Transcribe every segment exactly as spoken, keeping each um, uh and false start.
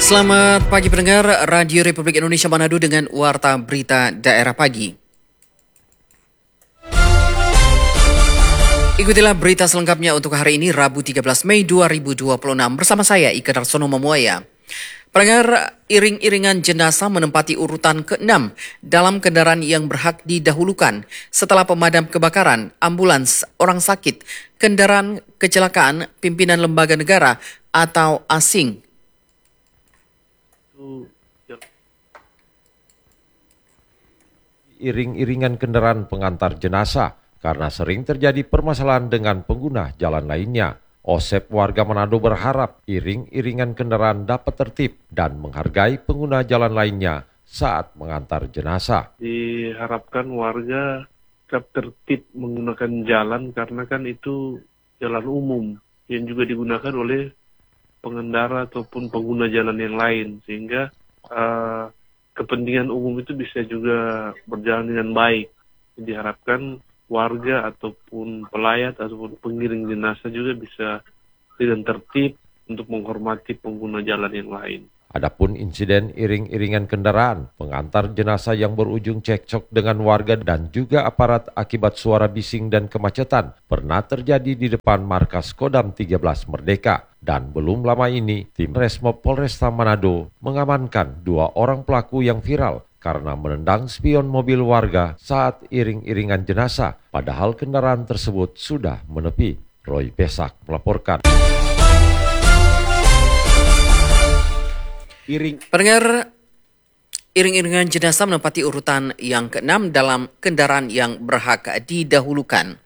Selamat pagi pendengar Radio Republik Indonesia Manado dengan Warta Berita Daerah Pagi. Ikutilah berita selengkapnya untuk hari ini Rabu tiga belas Mei dua ribu dua puluh enam bersama saya Ika Darsono Mamuaya. Pendengar, iring-iringan jenazah menempati urutan keenam dalam kendaraan yang berhak didahulukan setelah pemadam kebakaran, ambulans, orang sakit, kendaraan kecelakaan, pimpinan lembaga negara atau asing. Iring-iringan kendaraan pengantar jenazah karena sering terjadi permasalahan dengan pengguna jalan lainnya. Osep warga Manado berharap iring-iringan kendaraan dapat tertib dan menghargai pengguna jalan lainnya saat mengantar jenazah. Diharapkan warga tetap tertib menggunakan jalan karena kan itu jalan umum yang juga digunakan oleh pengendara ataupun pengguna jalan yang lain, sehingga uh, kepentingan umum itu bisa juga berjalan dengan baik. Diharapkan warga ataupun pelayat ataupun pengiring jenazah juga bisa dengan tertib untuk menghormati pengguna jalan yang lain. Adapun insiden iring-iringan kendaraan pengantar jenazah yang berujung cekcok dengan warga dan juga aparat akibat suara bising dan kemacetan pernah terjadi di depan markas Kodam tiga belas Merdeka. Dan belum lama ini, tim Resmob Polresta Manado mengamankan dua orang pelaku yang viral karena menendang spion mobil warga saat iring-iringan jenazah, padahal kendaraan tersebut sudah menepi. Roy Pesak melaporkan. Iring. Pendengar, iring-iringan jenazah menempati urutan yang keenam dalam kendaraan yang berhak didahulukan.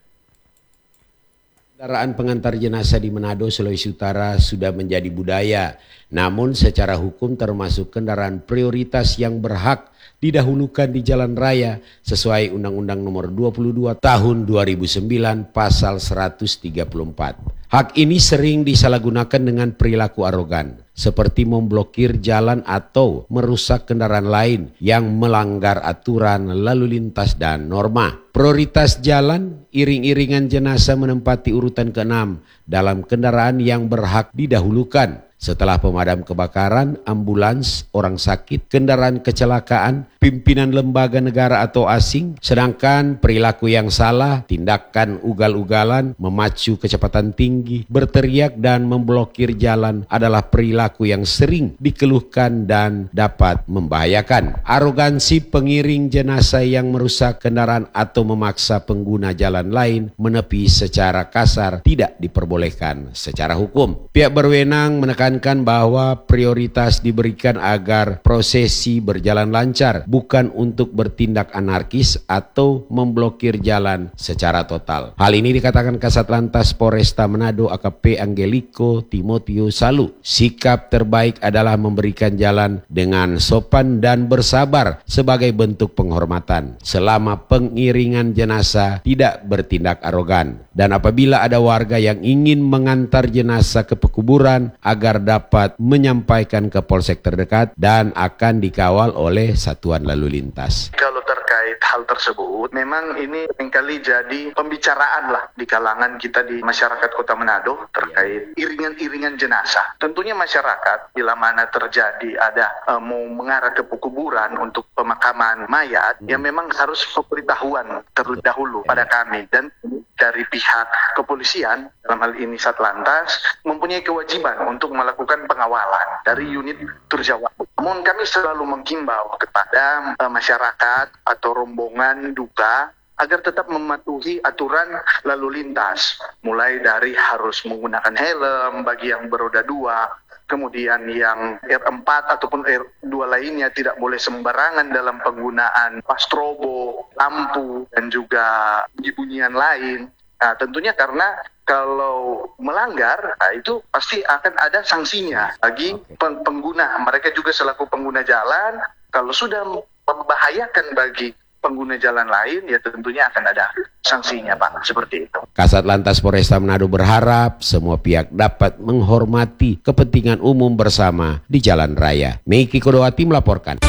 Kendaraan pengantar jenazah di Manado, Sulawesi Utara sudah menjadi budaya. Namun secara hukum termasuk kendaraan prioritas yang berhak didahulukan di jalan raya sesuai Undang-Undang Nomor dua puluh dua Tahun dua ribu sembilan Pasal seratus tiga puluh empat. Hak ini sering disalahgunakan dengan perilaku arogan, seperti memblokir jalan atau merusak kendaraan lain yang melanggar aturan lalu lintas dan norma. Prioritas jalan, iring-iringan jenazah menempati urutan keenam dalam kendaraan yang berhak didahulukan. Setelah pemadam kebakaran, ambulans, orang sakit, kendaraan kecelakaan, pimpinan lembaga negara atau asing, sedangkan perilaku yang salah, tindakan ugal-ugalan, memacu kecepatan tinggi, berteriak dan memblokir jalan adalah perilaku yang sering dikeluhkan dan dapat membahayakan. Arogansi pengiring jenazah yang merusak kendaraan atau memaksa pengguna jalan lain menepi secara kasar tidak diperbolehkan secara hukum. Pihak berwenang menekan bahwa prioritas diberikan agar prosesi berjalan lancar, bukan untuk bertindak anarkis atau memblokir jalan secara total. Hal ini dikatakan Kasat Lantas Polresta Manado A K P Angelico Timoteo Salu. Sikap terbaik adalah memberikan jalan dengan sopan dan bersabar sebagai bentuk penghormatan selama pengiringan jenazah tidak bertindak arogan. Dan apabila ada warga yang ingin mengantar jenazah ke pekuburan agar dapat menyampaikan ke polsek terdekat dan akan dikawal oleh satuan lalu lintas. Kalau terkait hal tersebut, memang ini seringkali jadi pembicaraan lah di kalangan kita di masyarakat Kota Manado terkait iringan-iringan jenazah. Tentunya masyarakat bila mana terjadi ada uh, mau mengarah ke pekuburan untuk pemakaman mayat, hmm. ya memang harus pemberitahuan terlebih dahulu pada kami, dan dari pihak kepolisian dalam hal ini Satlantas mempunyai kewajiban untuk melakukan pengawalan dari unit Turjawa. Namun kami selalu menghimbau kepada uh, masyarakat atau rombongan duka agar tetap mematuhi aturan lalu lintas, mulai dari harus menggunakan helm bagi yang beroda dua, kemudian yang R empat ataupun R dua lainnya tidak boleh sembarangan dalam penggunaan pastrobo, lampu, dan juga bunyi-bunyian lain. Nah, tentunya karena kalau melanggar, nah itu pasti akan ada sanksinya bagi peng- pengguna. Mereka juga selaku pengguna jalan, kalau sudah membahayakan bagi pengguna jalan lain, ya tentunya akan ada sanksinya, Pak. Seperti itu. Kasat Lantas Polresta Manado berharap semua pihak dapat menghormati kepentingan umum bersama di jalan raya. Meiki Kodowati melaporkan.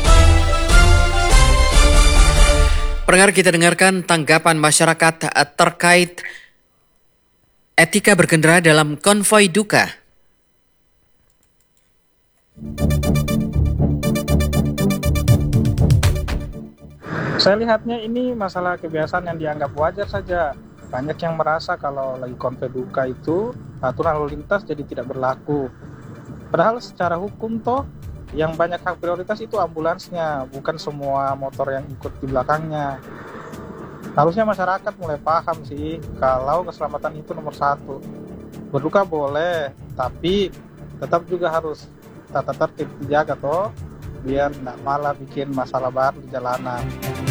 Pendengar, kita dengarkan tanggapan masyarakat terkait etika berkendara dalam konvoi duka. Saya lihatnya ini masalah kebiasaan yang dianggap wajar saja. Banyak yang merasa kalau lagi konvoy duka itu aturan lalu lintas jadi tidak berlaku. Padahal secara hukum toh yang banyak hak prioritas itu ambulansnya, bukan semua motor yang ikut di belakangnya. Harusnya masyarakat mulai paham sih kalau keselamatan itu nomor satu. Berduka boleh, tapi tetap juga harus tata tertib dijaga toh, biar tidak malah bikin masalah baru di jalanan.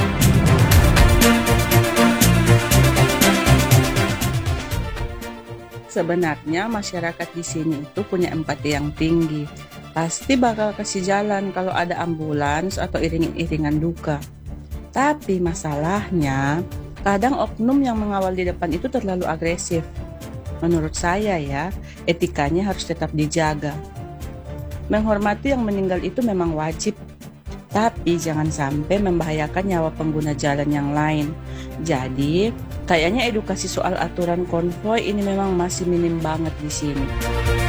Sebenarnya masyarakat di sini itu punya empati yang tinggi. Pasti bakal kasih jalan kalau ada ambulans atau iring-iringan duka. Tapi masalahnya, kadang oknum yang mengawal di depan itu terlalu agresif. Menurut saya ya, etikanya harus tetap dijaga. Menghormati yang meninggal itu memang wajib, tapi jangan sampai membahayakan nyawa pengguna jalan yang lain. Jadi, kayaknya edukasi soal aturan konvoy ini memang masih minim banget di sini.